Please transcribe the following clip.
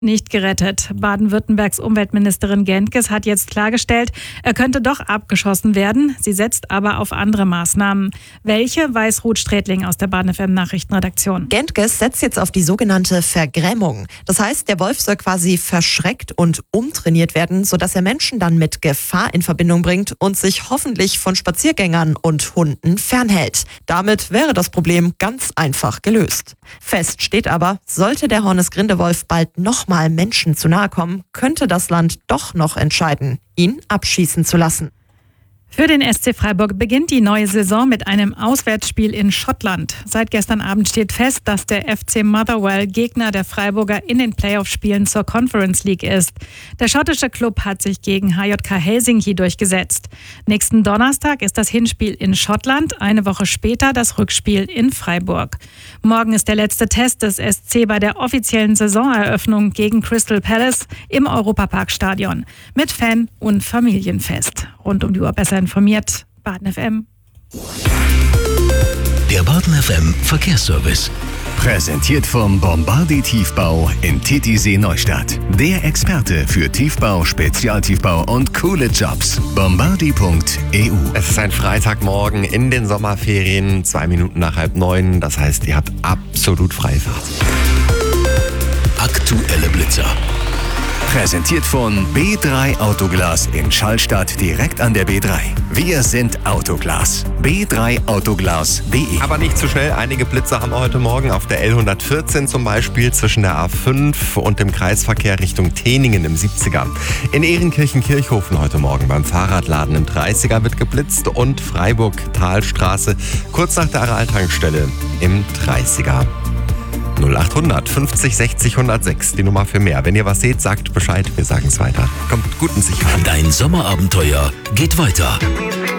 Nicht gerettet. Baden-Württembergs Umweltministerin Gentges hat jetzt klargestellt, er könnte doch abgeschossen werden. Sie setzt aber auf andere Maßnahmen. Welche, weiß Ruth Strätling aus der Bahn-FM-Nachrichtenredaktion. Gentges setzt jetzt auf die sogenannte Vergrämung. Das heißt, der Wolf soll quasi verschreckt und umtrainiert werden, sodass er Menschen dann mit Gefahr in Verbindung bringt und sich hoffentlich von Spaziergängern und Hunden fernhält. Damit wäre das Problem ganz einfach gelöst. Fest steht aber, sollte der Hornes-Grindewolf bald nochmal Menschen zu nahe kommen, könnte das Land doch noch entscheiden, ihn abschießen zu lassen. Für den SC Freiburg beginnt die neue Saison mit einem Auswärtsspiel in Schottland. Seit gestern Abend steht fest, dass der FC Motherwell Gegner der Freiburger in den Playoff-Spielen zur Conference League ist. Der schottische Klub hat sich gegen HJK Helsinki durchgesetzt. Nächsten Donnerstag ist das Hinspiel in Schottland, eine Woche später das Rückspiel in Freiburg. Morgen ist der letzte Test des SC bei der offiziellen Saisoneröffnung gegen Crystal Palace im Europaparkstadion mit Fan- und Familienfest. Rund um die Uhr besser informiert, Baden FM. Der Baden FM Verkehrsservice. Präsentiert vom Bombardi Tiefbau in Titisee Neustadt. Der Experte für Tiefbau, Spezialtiefbau und coole Jobs. Bombardi.eu. Es ist ein Freitagmorgen in den Sommerferien, 2 Minuten nach 8:30. Das heißt, ihr habt absolut freie Fahrt. Aktuelle Blitzer. Präsentiert von B3 Autoglas in Schallstadt direkt an der B3. Wir sind Autoglas. B3autoglas.de. Aber nicht zu schnell. Einige Blitzer haben wir heute Morgen auf der L114 zum Beispiel zwischen der A5 und dem Kreisverkehr Richtung Teningen im 70er. In Ehrenkirchen-Kirchhofen heute Morgen beim Fahrradladen im 30er wird geblitzt und Freiburg-Talstraße kurz nach der Aral-Tankstelle im 30er. 0800 50 60 106, die Nummer für mehr. Wenn ihr was seht, sagt Bescheid, wir sagen es weiter. Kommt gut in Sicherheit. Dein Sommerabenteuer geht weiter.